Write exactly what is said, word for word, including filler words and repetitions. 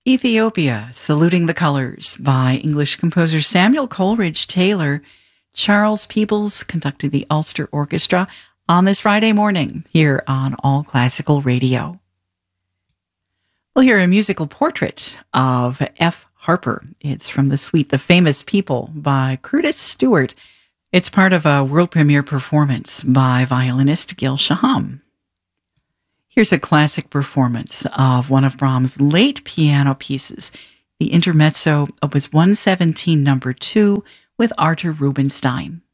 Ethiopia, Saluting the Colors by English composer Samuel Coleridge Taylor. Charles Peebles conducted the Ulster Orchestra on this Friday morning here on All Classical Radio. We'll hear a musical portrait of F. Harper. It's from the suite The Famous People by Curtis Stewart. It's part of a world premiere performance by violinist Gil Shaham. Here's a classic performance of one of Brahms' late piano pieces, the Intermezzo, Opus one seventeen, number two, with Arthur Rubinstein.